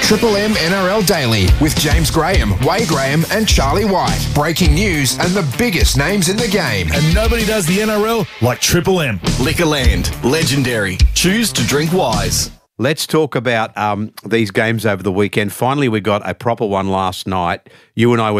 Triple M NRL Daily with James Graham, Wade Graham and Charlie White. Breaking news and the biggest names in the game. And nobody does the NRL like Triple M. Liquorland, legendary. Choose to drink wise. Let's talk about these games over the weekend. Finally, we got a proper one last night. You and I were